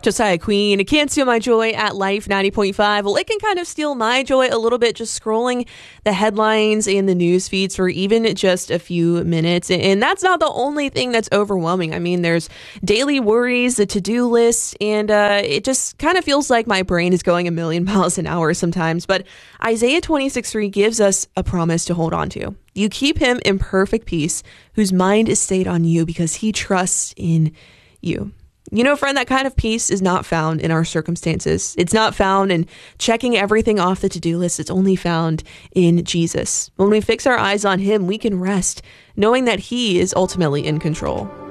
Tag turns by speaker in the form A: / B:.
A: Josiah Queen, it can't steal my joy at Life 90.5. Well, it can kind of steal my joy a little bit just scrolling the headlines and the news feeds for even just a few minutes. And that's not the only thing that's overwhelming. I mean, there's daily worries, the to-do list, and it just kind of feels like my brain is going a million miles an hour sometimes. But Isaiah 26:3 gives us a promise to hold on to. You keep him in perfect peace, whose mind is stayed on you because he trusts in you. You know, friend, that kind of peace is not found in our circumstances. It's not found in checking everything off the to-do list. It's only found in Jesus. When we fix our eyes on him, we can rest, knowing that he is ultimately in control.